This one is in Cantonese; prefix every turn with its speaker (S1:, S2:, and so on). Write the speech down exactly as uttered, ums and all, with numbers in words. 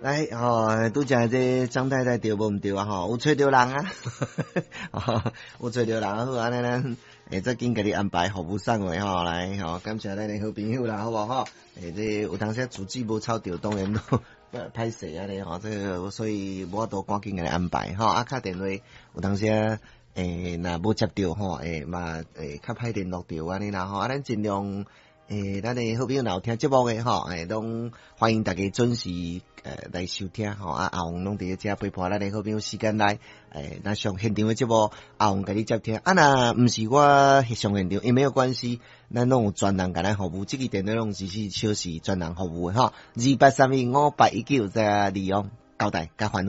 S1: 来吼，拄则这张太太对无毋对啊？吼，有找着人啊，有找着人好，安尼咱会再紧甲你安排服务送的吼，来吼，感谢咱的好朋友啦，好无吼？诶，这有当时自己无抄着，当然都歹势安尼吼，这个所以无法度赶紧甲你安排吼，啊，敲电话有当时诶，若无接着吼，诶嘛诶较歹联络着安尼啦吼，啊，咱尽量。诶，咱的好朋友若有听节目诶吼，诶，拢欢迎大家准时呃来收听吼，啊，阿王拢伫咧遮陪伴咱的好朋友时间内，诶，咱上现场的节目，阿王甲你接听，啊，若毋是我上现场，也没有关系，咱拢有专人甲咱服务，即个电话拢是是小时专人服务诶吼，二八三一五八一九再利用交代甲反。